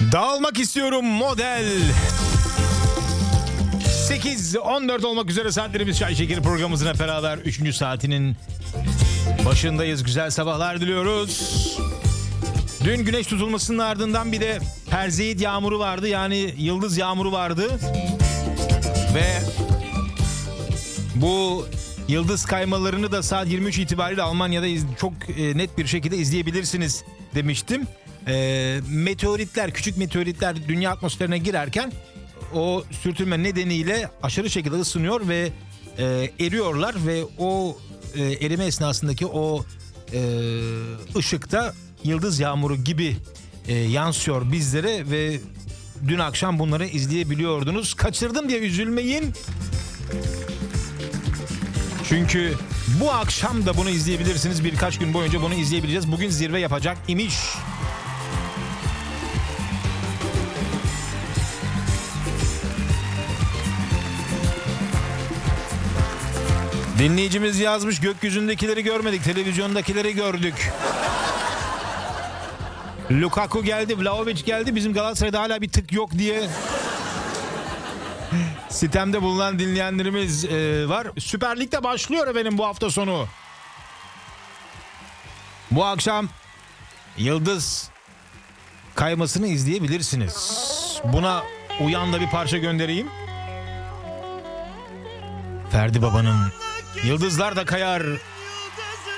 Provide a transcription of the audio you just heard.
Dağılmak istiyorum model. 8-14 olmak üzere saatlerimiz Çay Şekeri programımızın hep beraber 3. saatinin başındayız. Güzel sabahlar diliyoruz. Dün güneş tutulmasının ardından bir de Perseid yağmuru vardı. Yani yıldız yağmuru vardı. Ve bu yıldız kaymalarını da saat 23 itibariyle Almanya'da çok net bir şekilde izleyebilirsiniz demiştim. Meteoritler, küçük meteoritler dünya atmosferine girerken o sürtünme nedeniyle aşırı şekilde ısınıyor ve eriyorlar ve o erime esnasındaki o ışıkta yıldız yağmuru gibi yansıyor bizlere ve dün akşam bunları izleyebiliyordunuz. Kaçırdım diye üzülmeyin. Çünkü bu akşam da bunu izleyebilirsiniz. Birkaç gün boyunca bunu izleyebileceğiz. Bugün zirve yapacak imiş. Dinleyicimiz yazmış, gökyüzündekileri görmedik, televizyondakileri gördük. Lukaku geldi, Vlahovic geldi, bizim Galatasaray'da hala bir tık yok diye sitemde bulunan dinleyenlerimiz var. Süper Lig'de başlıyor efendim bu hafta sonu. Bu akşam yıldız kaymasını izleyebilirsiniz. Buna uyan da bir parça göndereyim. Ferdi Baba'nın Yıldızlar da Kayar